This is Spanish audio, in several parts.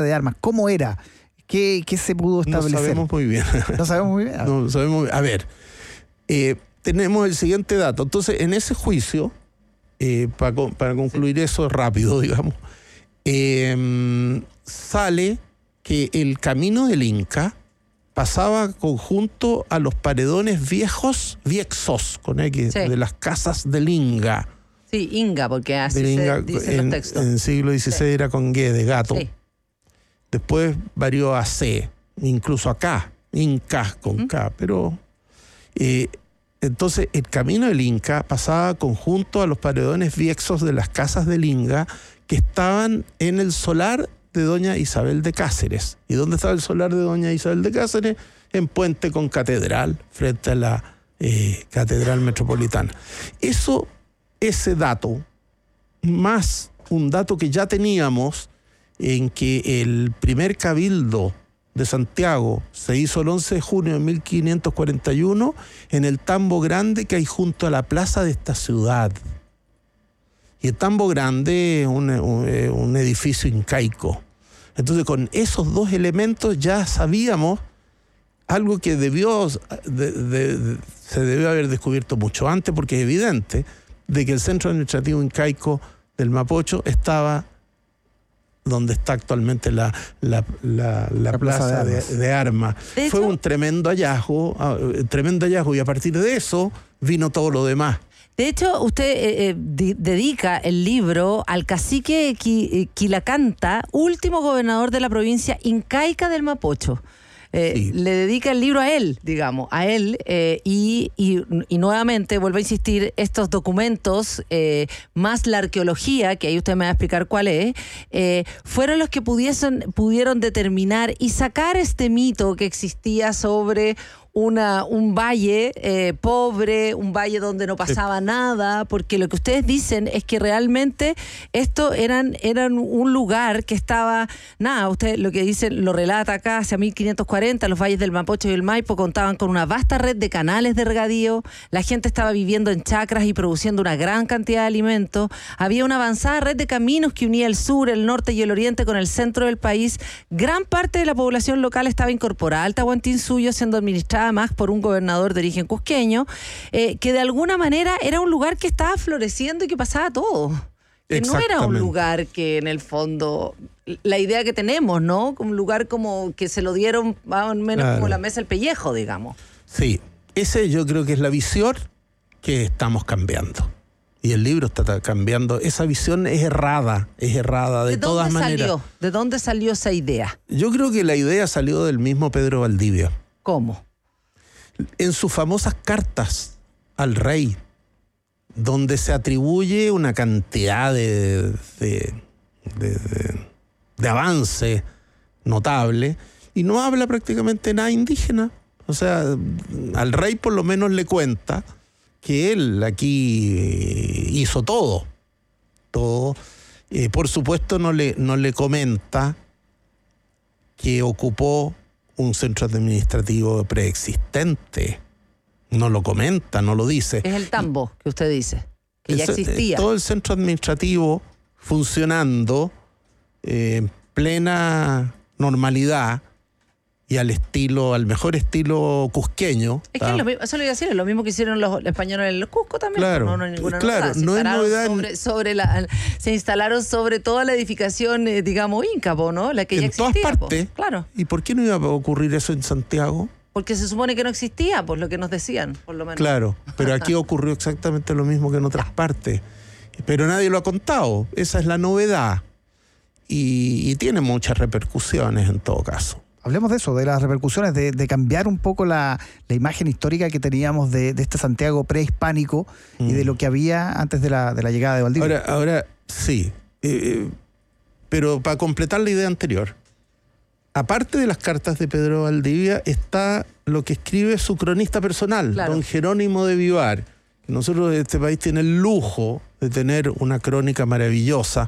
de armas, ¿cómo era? ¿Qué se pudo establecer? No sabemos muy bien. No sabemos muy bien. No sabemos muy bien. A ver, tenemos el siguiente dato. Entonces, en ese juicio, para concluir eso rápido, digamos, sale que el camino del Inca pasaba conjunto a los paredones viexos, con X, de las casas del Inga. Sí, Inga, porque así se dicen los textos. En el siglo XVI era con G, de gato. Sí. Después varió a C, incluso acá, Inca con K, pero... entonces el camino del Inca pasaba conjunto a los paredones viexos de las casas del Inga que estaban en el solar de doña Isabel de Cáceres. ¿Y dónde estaba el solar de doña Isabel de Cáceres? En Puente con Catedral, frente a la Catedral Metropolitana. Ese dato, más un dato que ya teníamos, en que el primer cabildo de Santiago se hizo el 11 de junio de 1541 en el tambo grande que hay junto a la plaza de esta ciudad. Y el tambo grande es un edificio incaico. Entonces, con esos dos elementos ya sabíamos algo que se debió haber descubierto mucho antes, porque es evidente de que el centro administrativo incaico del Mapocho estaba donde está actualmente la plaza de armas. Fue un tremendo hallazgo, y a partir de eso vino todo lo demás. De hecho, usted dedica el libro al cacique Quilacanta, último gobernador de la provincia incaica del Mapocho. Sí. Le dedica el libro a él, digamos, y nuevamente, vuelvo a insistir, estos documentos, más la arqueología, que ahí usted me va a explicar cuál es, fueron los que pudieron determinar y sacar este mito que existía sobre un valle pobre, un valle donde no pasaba nada, porque lo que ustedes dicen es que realmente esto eran un lugar que estaba, usted lo que dicen, lo relata acá, hacia 1540, los valles del Mapocho y el Maipo contaban con una vasta red de canales de regadío, la gente estaba viviendo en chacras y produciendo una gran cantidad de alimentos, había una avanzada red de caminos que unía el sur, el norte y el oriente con el centro del país, gran parte de la población local estaba incorporada al Tahuantinsuyo, siendo administrada más por un gobernador de origen cusqueño, que de alguna manera era un lugar que estaba floreciendo y que pasaba todo. Que no era un lugar que en el fondo, la idea que tenemos, ¿no? Un lugar como que se lo dieron más o menos como la mesa al pellejo, digamos. Sí, ese yo creo que es la visión que estamos cambiando. Y el libro está cambiando. Esa visión es errada de todas maneras. ¿De dónde salió esa idea? Yo creo que la idea salió del mismo Pedro Valdivia. ¿Cómo? En sus famosas cartas al rey, donde se atribuye una cantidad de avance notable, y no habla prácticamente nada indígena. O sea, al rey por lo menos le cuenta que él aquí hizo todo. Por supuesto no le comenta que ocupó un centro administrativo preexistente. No lo comenta, no lo dice. Es el tambo que usted dice, que ya existía. Todo el centro administrativo funcionando en plena normalidad y al mejor estilo cusqueño. Es que eso lo iba a decir, es lo mismo que hicieron los españoles en el Cusco también. Claro, no hay ninguna novedad. No es novedad. Se instalaron sobre toda la edificación, digamos, inca, ¿no? La que ya existía. En todas partes. Claro. ¿Y por qué no iba a ocurrir eso en Santiago? Porque se supone que no existía, por lo que nos decían, por lo menos. Claro, pero aquí ocurrió exactamente lo mismo que en otras partes. Pero nadie lo ha contado. Esa es la novedad. Y tiene muchas repercusiones en todo caso. Hablemos de eso, de las repercusiones, de cambiar un poco la imagen histórica que teníamos de este Santiago prehispánico y de lo que había antes de la llegada de Valdivia. Ahora sí, pero para completar la idea anterior, aparte de las cartas de Pedro Valdivia, está lo que escribe su cronista personal, don Jerónimo de Vivar. Nosotros en este país tiene el lujo de tener una crónica maravillosa,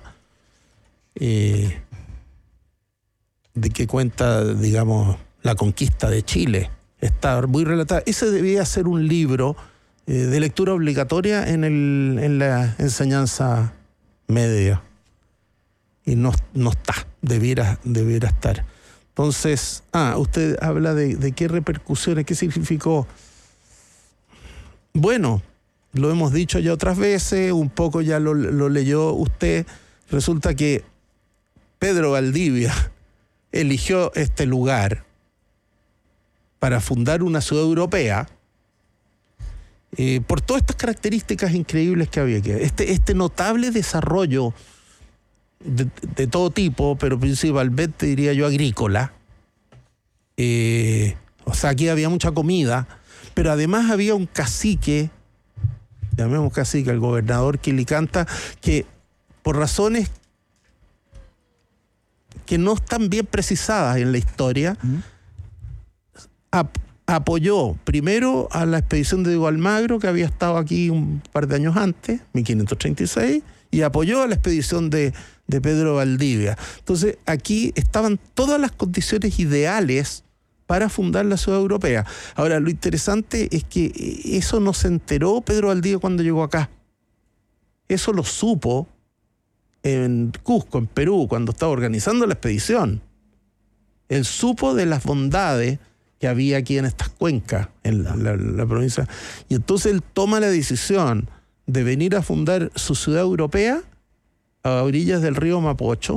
de que cuenta, digamos, la conquista de Chile. Está muy relatada. Ese debía ser un libro de lectura obligatoria en la enseñanza media. y no está, debiera estar. Entonces, usted habla de qué repercusiones, qué significó. Bueno, lo hemos dicho ya otras veces, un poco ya lo leyó usted. Resulta que Pedro Valdivia eligió este lugar para fundar una ciudad europea por todas estas características increíbles que había. Este notable desarrollo de todo tipo, pero principalmente diría yo agrícola. O sea, aquí había mucha comida, pero además había un cacique, llamemos cacique, el gobernador Quilicanta, que por razones que no están bien precisadas en la historia, apoyó primero a la expedición de Diego Almagro, que había estado aquí un par de años antes, 1536, y apoyó a la expedición de Pedro Valdivia. Entonces, aquí estaban todas las condiciones ideales para fundar la ciudad europea. Ahora, lo interesante es que eso no se enteró Pedro Valdivia cuando llegó acá. Eso lo supo en Cusco, en Perú, cuando estaba organizando la expedición. Él supo de las bondades que había aquí en estas cuencas, en la provincia. Y entonces él toma la decisión de venir a fundar su ciudad europea a orillas del río Mapocho,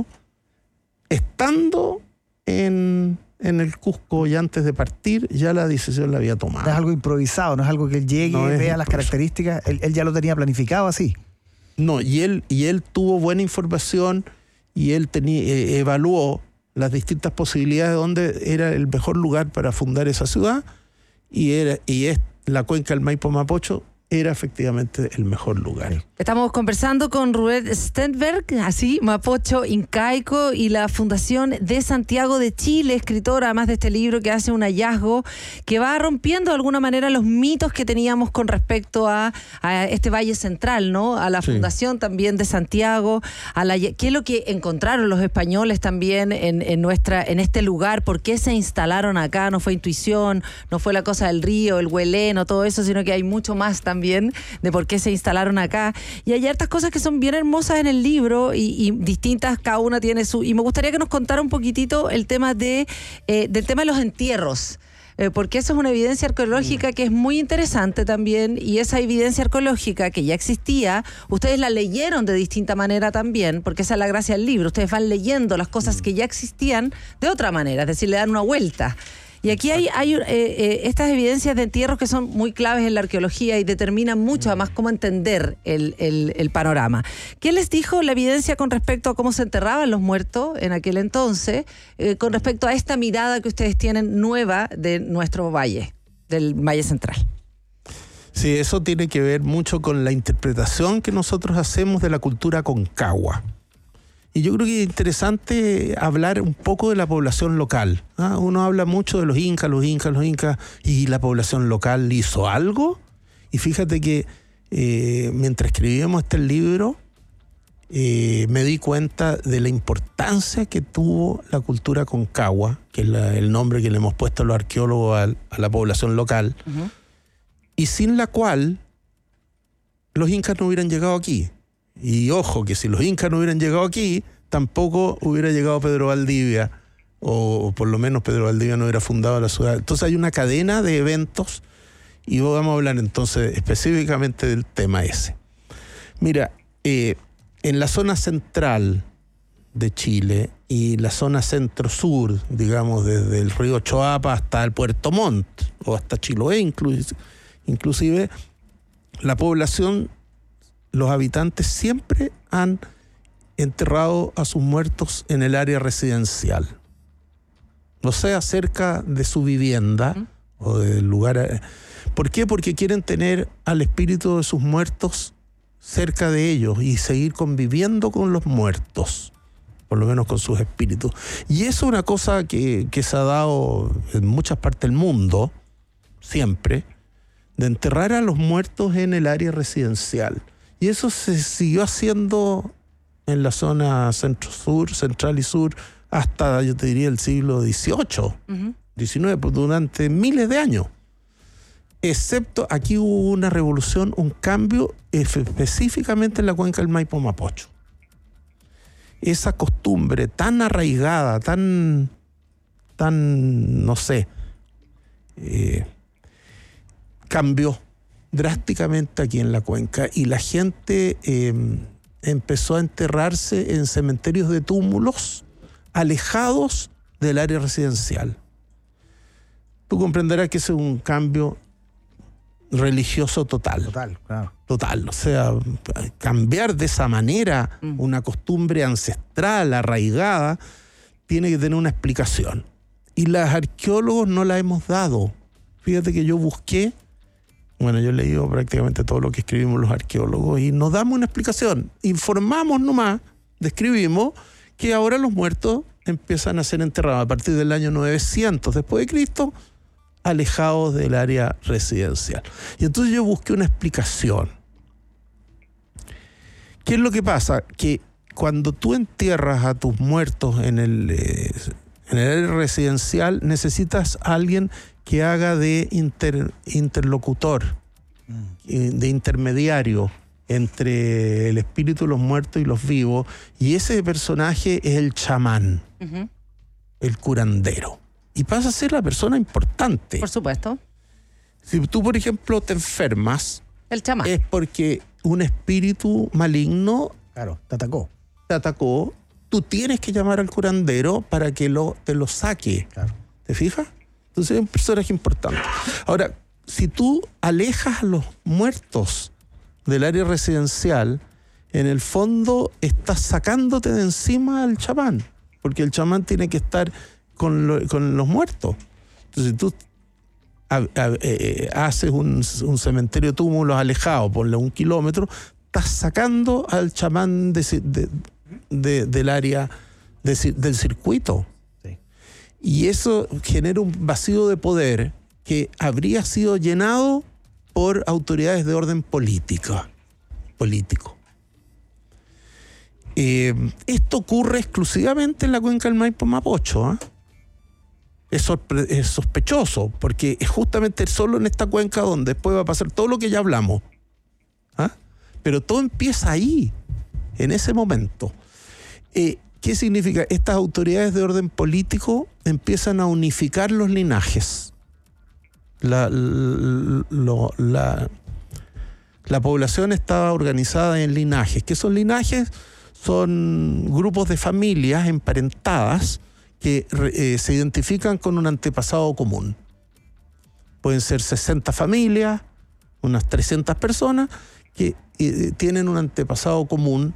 estando en el Cusco, y antes de partir ya la decisión la había tomado. No es algo improvisado, no es algo que él llegue, vea las características, él ya lo tenía planificado así. No, y él tuvo buena información y él evaluó las distintas posibilidades de dónde era el mejor lugar para fundar esa ciudad, y la cuenca del Maipo Mapocho era efectivamente el mejor lugar. Estamos conversando con Rubén Stenberg, así, Mapocho Incaico y la Fundación de Santiago de Chile, escritor además de este libro que hace un hallazgo que va rompiendo de alguna manera los mitos que teníamos con respecto a este Valle Central, ¿no? A la fundación también de Santiago, qué es lo que encontraron los españoles también en este lugar, por qué se instalaron acá, no fue intuición, no fue la cosa del río, el hueleno, todo eso, sino que hay mucho más también de por qué se instalaron acá. Y hay hartas cosas que son bien hermosas en el libro y distintas, cada una tiene su... Y me gustaría que nos contara un poquitito el tema del tema de los entierros. Porque eso es una evidencia arqueológica que es muy interesante también, y esa evidencia arqueológica que ya existía, ustedes la leyeron de distinta manera también, porque esa es la gracia del libro, ustedes van leyendo las cosas que ya existían de otra manera, es decir, le dan una vuelta. Y aquí hay estas evidencias de entierros que son muy claves en la arqueología y determinan mucho además cómo entender el panorama. ¿Qué les dijo la evidencia con respecto a cómo se enterraban los muertos en aquel entonces, con respecto a esta mirada que ustedes tienen nueva de nuestro valle, del Valle Central? Sí, eso tiene que ver mucho con la interpretación que nosotros hacemos de la cultura concagua. Y yo creo que es interesante hablar un poco de la población local. Uno habla mucho de los incas, y la población local hizo algo. Y fíjate que mientras escribíamos este libro, me di cuenta de la importancia que tuvo la cultura concagua, que es el nombre que le hemos puesto a los arqueólogos a la población local, y sin la cual los incas no hubieran llegado aquí. Y ojo, que si los incas no hubieran llegado aquí, tampoco hubiera llegado Pedro Valdivia, o por lo menos Pedro Valdivia no hubiera fundado la ciudad. Entonces hay una cadena de eventos, y vamos a hablar entonces específicamente del tema ese. Mira, en la zona central de Chile y la zona centro-sur, digamos, desde el río Choapa hasta el Puerto Montt, o hasta Chiloé inclusive, la población, los habitantes siempre han enterrado a sus muertos en el área residencial. O sea, cerca de su vivienda o del lugar. ¿Por qué? Porque quieren tener al espíritu de sus muertos cerca de ellos y seguir conviviendo con los muertos, por lo menos con sus espíritus. Y eso es una cosa que se ha dado en muchas partes del mundo, siempre, de enterrar a los muertos en el área residencial. Y eso se siguió haciendo en la zona centro-sur, central y sur, hasta, yo te diría, el siglo XVIII, XIX, durante miles de años. Excepto aquí hubo una revolución, un cambio específicamente en la cuenca del Maipo Mapocho. esa costumbre tan arraigada, tan no sé, cambió drásticamente aquí en la cuenca y la gente empezó a enterrarse en cementerios de túmulos alejados del área residencial. Tú comprenderás que ese es un cambio religioso total. Total, claro. Total, o sea, cambiar de esa manera una costumbre ancestral, arraigada, tiene que tener una explicación. Y los arqueólogos no la hemos dado. Fíjate que yo busqué, bueno, yo he leído prácticamente todo lo que escribimos los arqueólogos y nos damos una explicación. Informamos nomás, describimos que ahora los muertos empiezan a ser enterrados a partir del año 900 después de Cristo, alejados del área residencial. Y entonces yo busqué una explicación. ¿Qué es lo que pasa? Que cuando tú entierras a tus muertos en el área residencial, necesitas a alguien que haga de interlocutor, de intermediario entre el espíritu de los muertos y los vivos, y ese personaje es el chamán, el curandero. Y pasa a ser la persona importante. Por supuesto. Si tú, por ejemplo, te enfermas, el chamán, es porque un espíritu maligno, claro, te atacó, tú tienes que llamar al curandero para que te lo saque. Claro. ¿Te fijas? Entonces es un personaje importante. Ahora, si tú alejas a los muertos del área residencial, en el fondo estás sacándote de encima al chamán, porque el chamán tiene que estar con los muertos. Entonces, si tú haces un cementerio de túmulos alejado, ponle 1 kilómetro, estás sacando al chamán del área del circuito. Sí. Y eso genera un vacío de poder que habría sido llenado por autoridades de orden político. Esto ocurre exclusivamente en la cuenca del Maipo Mapocho, ¿eh? Es sospechoso, porque es justamente solo en esta cuenca donde después va a pasar todo lo que ya hablamos. ¿Ah? Pero todo empieza ahí, en ese momento. ¿Qué significa? Estas autoridades de orden político empiezan a unificar los linajes. La población estaba organizada en linajes. ¿Qué son linajes? Son grupos de familias emparentadas que se identifican con un antepasado común. Pueden ser 60 familias, unas 300 personas que tienen un antepasado común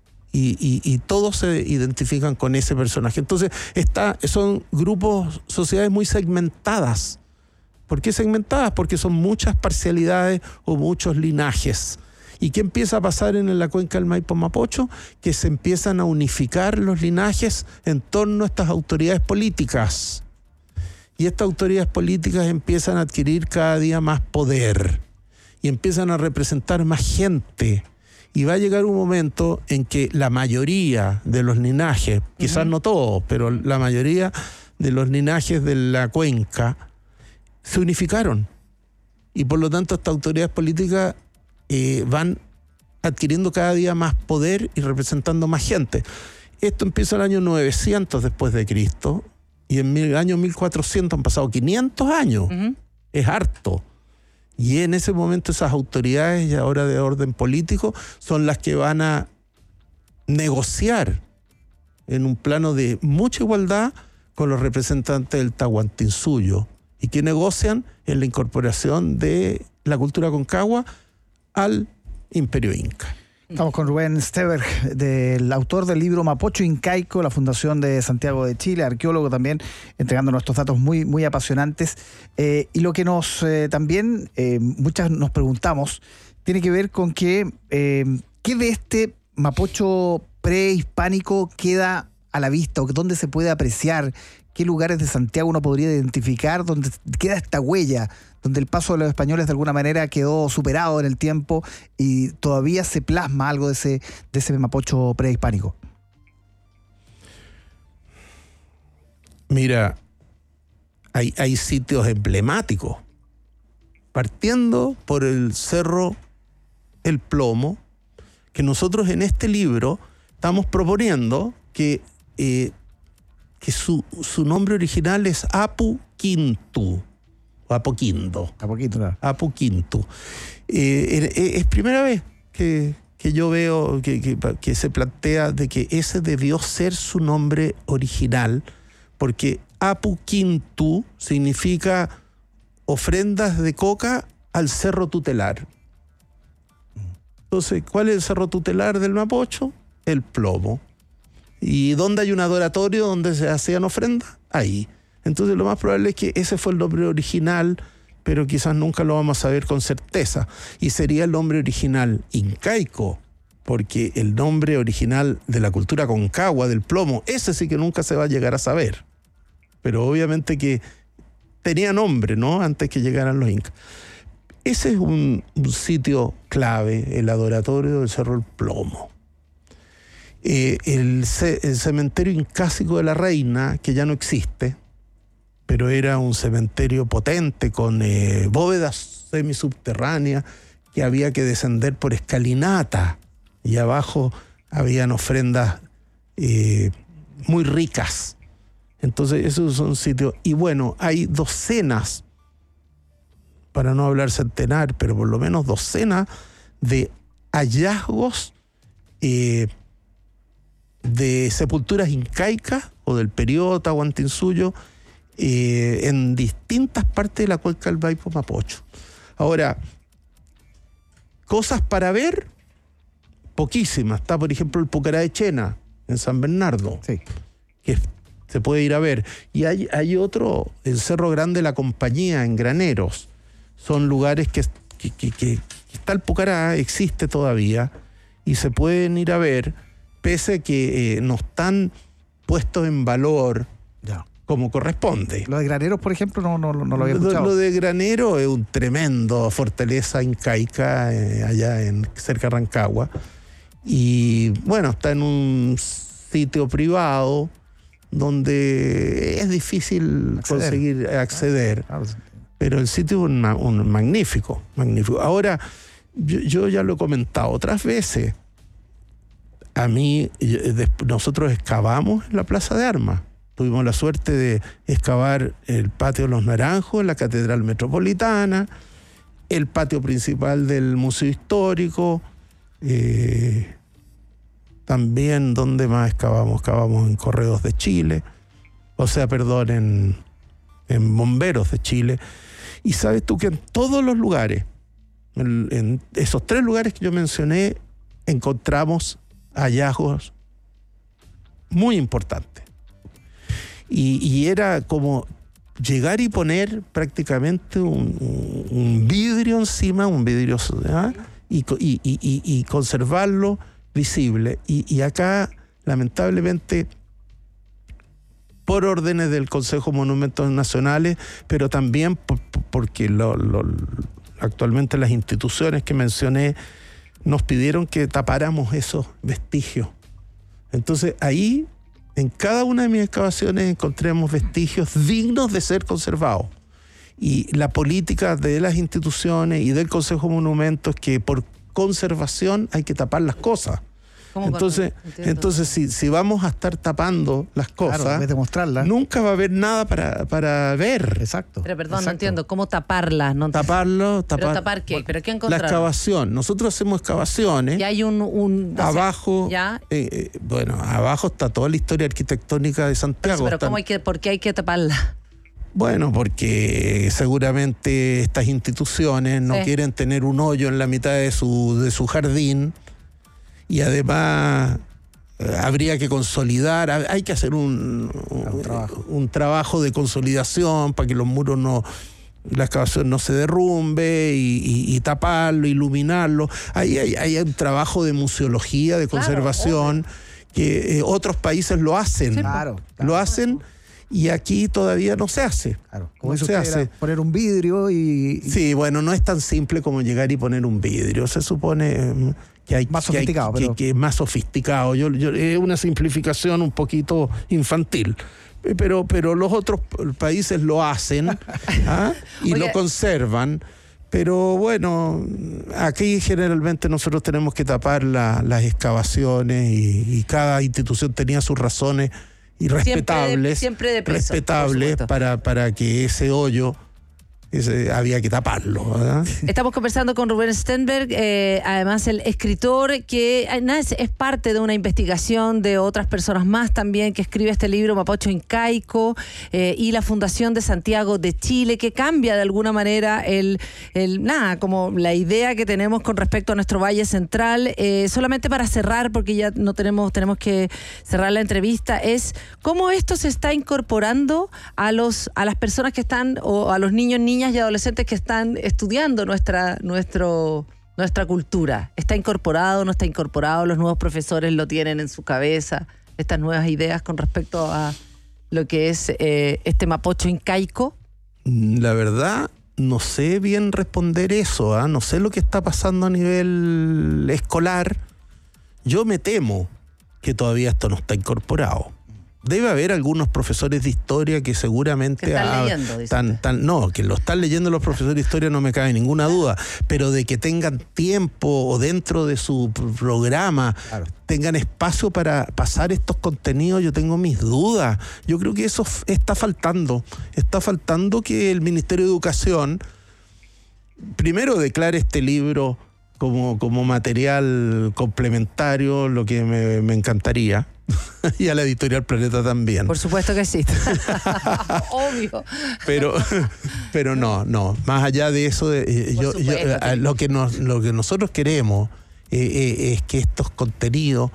y todos se identifican con ese personaje. Entonces son grupos, sociedades muy segmentadas. ¿Por qué segmentadas? Porque son muchas parcialidades o muchos linajes. ¿Y qué empieza a pasar en la cuenca del Maipo Mapocho? Que se empiezan a unificar los linajes en torno a estas autoridades políticas. Y estas autoridades políticas empiezan a adquirir cada día más poder y empiezan a representar más gente. Y va a llegar un momento en que la mayoría de los linajes, quizás no todos, pero la mayoría de los linajes de la cuenca se unificaron. Y por lo tanto estas autoridades políticas van adquiriendo cada día más poder y representando más gente. Esto empieza en el año 900 después de Cristo y en el año 1400 han pasado 500 años. Es harto. Y en ese momento esas autoridades, y ahora de orden político, son las que van a negociar en un plano de mucha igualdad con los representantes del Tahuantinsuyo. ¿Y que negocian? En la incorporación de la cultura concagua al Imperio Inca. Estamos con Rubén Steberg, del autor del libro Mapocho Incaico, la Fundación de Santiago de Chile, arqueólogo también, entregando nuestros datos muy, muy apasionantes. Y lo que también muchas nos preguntamos tiene que ver con que ¿qué de este Mapocho prehispánico queda a la vista o dónde se puede apreciar? ¿Qué lugares de Santiago uno podría identificar donde queda esta huella, donde el paso de los españoles de alguna manera quedó superado en el tiempo y todavía se plasma algo de ese Mapocho prehispánico? Mira, hay sitios emblemáticos, partiendo por el Cerro El Plomo, que nosotros en este libro estamos proponiendo que su nombre original es Apu Quintu, o Apoquindo. Apu Quintu. Es primera vez que yo veo que se plantea de que ese debió ser su nombre original, porque Apu Quintu significa ofrendas de coca al cerro tutelar. Entonces, ¿cuál es el cerro tutelar del Mapocho? El Plomo. ¿Y dónde hay un adoratorio donde se hacían ofrendas? Ahí. Entonces, lo más probable es que ese fue el nombre original, pero quizás nunca lo vamos a saber con certeza. Y sería el nombre original incaico, porque el nombre original de la cultura concagua, del Plomo, ese sí que nunca se va a llegar a saber. Pero obviamente que tenía nombre, ¿no? Antes que llegaran los incas. Ese es un sitio clave, el adoratorio del Cerro del Plomo. El cementerio incásico de la Reina, que ya no existe, pero era un cementerio potente con bóvedas semisubterráneas que había que descender por escalinata, y abajo habían ofrendas muy ricas. Entonces esos son sitios, y bueno, hay docenas, para no hablar centenar, pero por lo menos docenas de hallazgos de sepulturas incaicas o del periodo Tahuantinsuyo en distintas partes de la cuenca del Maipo Mapocho. Ahora, cosas para ver, poquísimas. Está, por ejemplo, el Pucará de Chena, en San Bernardo, sí, que se puede ir a ver. Y hay otro, el Cerro Grande de la Compañía, en Graneros. Son lugares que está el Pucará, existe todavía, y se pueden ir a ver, pese a que no están puestos en valor como corresponde. Lo de Graneros, por ejemplo, no lo había escuchado. Lo de Granero es un tremendo fortaleza incaica allá cerca de Rancagua. Y bueno, está en un sitio privado donde es difícil conseguir acceder. Claro. Pero el sitio es un magnífico. Ahora, yo ya lo he comentado otras veces. Nosotros excavamos en la Plaza de Armas. Tuvimos la suerte de excavar el patio de los Naranjos en la Catedral Metropolitana, el patio principal del Museo Histórico. También, ¿dónde más excavamos? Excavamos en Correos de Chile. En Bomberos de Chile. Y sabes tú que en todos los lugares, en esos 3 lugares que yo mencioné, encontramos hallazgos muy importantes. Y era como llegar y poner prácticamente un vidrio encima, y conservarlo visible. Y acá, lamentablemente, por órdenes del Consejo de Monumentos Nacionales, pero también porque actualmente las instituciones que mencioné nos pidieron que tapáramos esos vestigios. Entonces ahí, en cada una de mis excavaciones, encontramos vestigios dignos de ser conservados. Y la política de las instituciones y del Consejo de Monumentos, que por conservación hay que tapar las cosas. Entonces si vamos a estar tapando las cosas, claro, en vez de mostrarlas, nunca va a haber nada para ver. Exacto. Pero perdón, exacto. No entiendo, ¿cómo taparlas? ¿Pero tapar qué? ¿Pero qué encontraron? La excavación. Nosotros hacemos excavaciones. Y hay abajo, abajo está toda la historia arquitectónica de Santiago. Pero ¿por qué hay que taparla? Bueno, porque seguramente estas instituciones no quieren tener un hoyo en la mitad de su jardín. Y además habría que consolidar, hay que hacer un trabajo de consolidación para que los muros la excavación no se derrumbe y taparlo, iluminarlo. Hay un trabajo de museología, de conservación, que otros países lo hacen. Sí, lo hacen. Y aquí todavía no se hace. Claro. Como se hace. Poner un vidrio y... Sí, bueno, no es tan simple como llegar y poner un vidrio. Se supone que hay más sofisticado, que es más sofisticado. Es una simplificación un poquito infantil. Pero los otros países lo hacen y lo conservan. Pero bueno, aquí generalmente nosotros tenemos que tapar las excavaciones y cada institución tenía sus razones y respetables, siempre de peso, respetables para que ese hoyo había que taparlo, ¿verdad? Estamos conversando con Rubén Stenberg, además el escritor que es parte de una investigación de otras personas más también, que escribe este libro Mapocho Incaico, y la Fundación de Santiago de Chile, que cambia de alguna manera como la idea que tenemos con respecto a nuestro Valle Central. Solamente para cerrar, porque ya no tenemos que cerrar la entrevista, es cómo esto se está incorporando a las personas que están, o a los niños, niñas y adolescentes que están estudiando nuestra cultura. ¿Está incorporado, no está incorporado? ¿Los nuevos profesores lo tienen en su cabeza? Estas nuevas ideas con respecto a lo que es este Mapocho Incaico. La verdad, no sé bien responder eso, ¿eh? No sé lo que está pasando a nivel escolar. Yo me temo que todavía esto no está incorporado. Debe haber algunos profesores de historia que seguramente... Que están leyendo, no, que lo están leyendo los profesores de historia no me cabe ninguna duda, pero de que tengan tiempo o dentro de su programa, claro, tengan espacio para pasar estos contenidos, yo tengo mis dudas. Yo creo que eso está faltando. Está faltando que el Ministerio de Educación primero declare este libro como material complementario, lo que me encantaría. Y a la editorial Planeta también. Por supuesto que sí. Obvio. Pero no. Más allá de eso, lo que nosotros queremos es que estos contenidos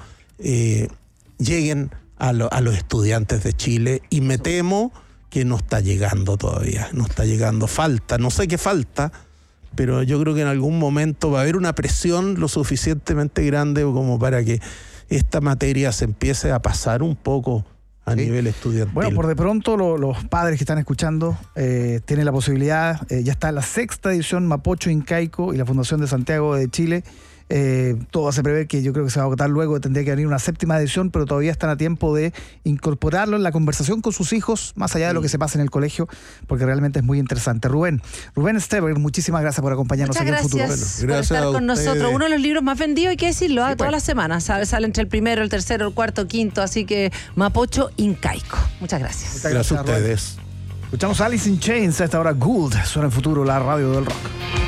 lleguen a los estudiantes de Chile, y me temo que no está llegando todavía. No está llegando. Falta. No sé qué falta, pero yo creo que en algún momento va a haber una presión lo suficientemente grande como para que esta materia se empiece a pasar un poco a nivel estudiantil. Bueno, por de pronto los padres que están escuchando tienen la posibilidad, ya está la 6ª edición Mapocho Incaico y la Fundación de Santiago de Chile. Todo hace prever que yo creo que se va a agotar luego, tendría que venir una 7ª edición, pero todavía están a tiempo de incorporarlo en la conversación con sus hijos, más allá de lo que se pasa en el colegio, porque realmente es muy interesante. Rubén Stenberg, muchísimas gracias por acompañarnos aquí en Futuro. Gracias por estar con nosotros. Uno de los libros más vendidos, hay que decirlo, todas las semanas. Sale entre el primero, el tercero, el cuarto, el quinto, así que Mapocho Incaico. Muchas gracias. Muchas gracias a ustedes. Escuchamos Alice in Chains a esta hora. Gould suena en Futuro, la radio del rock.